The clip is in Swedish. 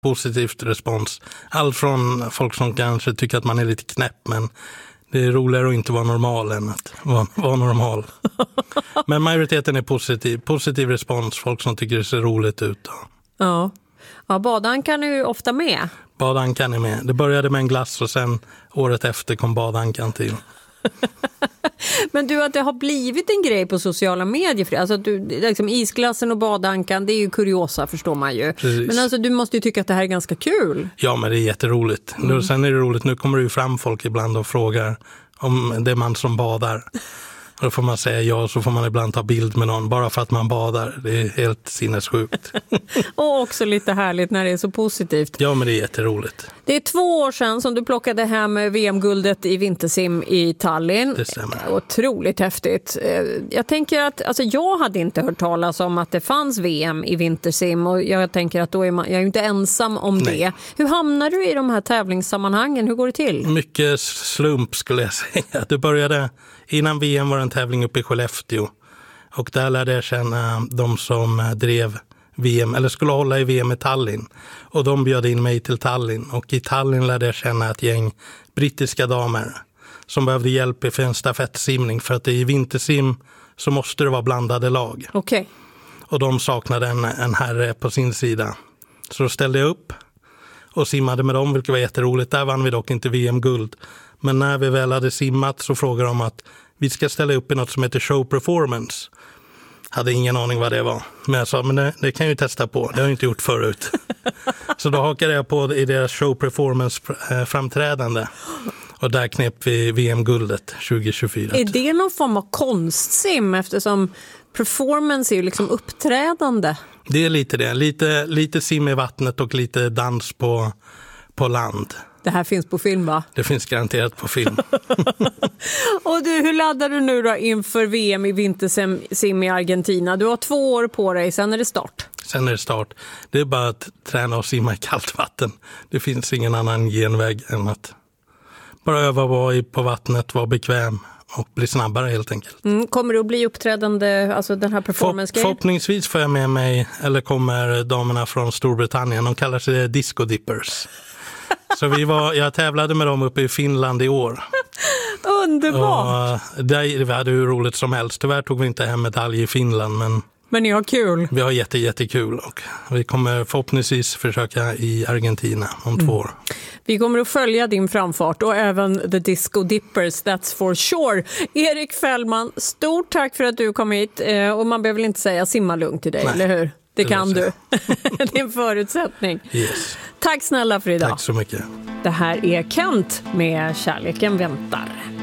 positivt respons. Allt från folk som kanske tycker att man är lite knäpp, men det är roligare att inte vara normal än att vara normal. Men majoriteten är positiv respons, folk som tycker det ser roligt ut. Ja, badankan är ju ofta med. Badankan är med. Det började med en glass och sen året efter kom badankan till. Men du, att det har blivit en grej på sociala medier, alltså att du, liksom isglassen och badankan, det är ju kuriosa, förstår man ju. Precis. Men alltså du måste ju tycka att det här är ganska kul. Ja, men det är jätteroligt. Sen är det roligt, nu kommer det ju fram folk ibland och frågar om det är man som badar. Och då får man säga ja, så får man ibland ta bild med någon bara för att man badar. Det är helt sinnessjukt. Och också lite härligt när det är så positivt. Ja, men det är jätteroligt. Det är 2 år sedan som du plockade hem VM-guldet i vintersim i Tallinn. Det stämmer. Otroligt häftigt. Jag tänker att, alltså jag hade inte hört talas om att det fanns VM i vintersim, och jag tänker att då är jag är ju inte ensam om det. Hur hamnar du i de här tävlingssammanhangen? Hur går det till? Mycket slump skulle jag säga. Det började innan VM, var en tävling uppe i Skellefteå. Och där lärde jag känna de som drev VM, eller skulle hålla i VM i Tallinn. Och de bjöd in mig till Tallinn. Och i Tallinn lärde jag känna ett gäng brittiska damer som behövde hjälp för en stafettsimning. För att i vintersim så måste det vara blandade lag. Okej. Och de saknade en herre på sin sida. Så då ställde jag upp och simmade med dem, vilket var jätteroligt. Där vann vi dock inte VM-guld. Men när vi väl hade simmat så frågade de att vi ska ställa upp i något som heter show performance. Hade ingen aning vad det var. Men jag sa, men det kan jag ju testa på. Det har jag inte gjort förut. Så då hakade jag på i deras show performance framträdande. Och där knep vi VM-guldet 2024. Är det någon form av konstsim, eftersom performance är ju liksom uppträdande? Det är lite det. Lite sim i vattnet och lite dans på land. Det här finns på film, va? Det finns garanterat på film. Och du, hur laddar du nu då inför VM i vintersim i Argentina? Du har 2 år på dig, sen är det start. Sen är det start. Det är bara att träna och simma i kallt vatten. Det finns ingen annan genväg än att bara öva, vara på vattnet, vara bekväm och bli snabbare helt enkelt. Kommer det att bli uppträdande, alltså den här performance-grejen? Förhoppningsvis får jag med mig, eller kommer damerna från Storbritannien, de kallar sig Disco Dippers. Så jag tävlade med dem uppe i Finland i år. Underbart! Vi hade hur roligt som helst. Tyvärr tog vi inte hem medalj i Finland, men ni har kul. Vi har jättekul, och vi kommer förhoppningsvis försöka i Argentina om 2 år. Vi kommer att följa din framfart och även The Disco Dippers, that's for sure. Erik Fällman, stort tack för att du kom hit, och man behöver väl inte säga simma lugnt till dig, eller hur? Det kan du. Det är en förutsättning. Yes. Tack snälla för idag. Tack så mycket. Det här är Kent med Kärleken väntar.